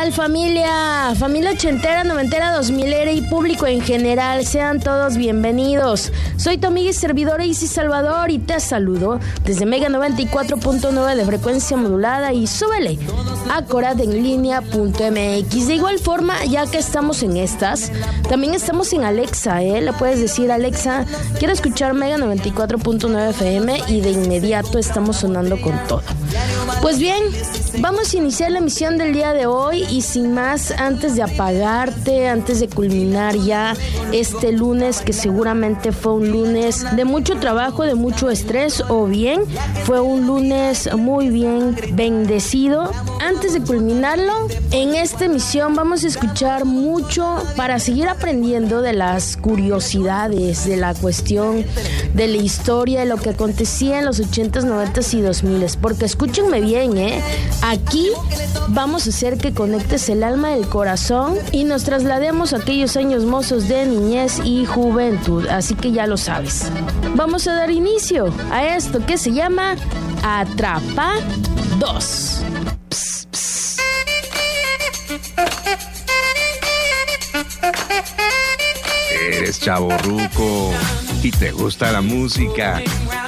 tal, familia? Familia ochentera, noventera, 2000era y público en general, sean todos bienvenidos. Soy tu amiga y servidora Isis Salvador y te saludo desde Mega 94.9 de frecuencia modulada y súbele a coradenlinea.mx. De igual forma, ya que estamos en estas, también estamos en Alexa, Le puedes decir, Alexa, quiero escuchar Mega 94.9 FM y de inmediato estamos sonando con todo. Pues bien, vamos a iniciar la emisión del día de hoy y sin más, antes de apagarte, antes de culminar ya este lunes, que seguramente fue un lunes de mucho trabajo, de mucho estrés, o bien fue un lunes muy bien bendecido. Antes de culminarlo, en esta emisión vamos a escuchar mucho para seguir aprendiendo de las curiosidades, de la cuestión de la historia, de lo que acontecía en los 80s, 90s y 2000s, porque escúchenme bien, aquí vamos a hacer que conectes el alma del corazón y nos traslademos a aquellos años mozos de niñez y juventud, así que ya lo sabes. Vamos a dar inicio a esto que se llama Atrapa 2. Eres chavorruco y te gusta la música.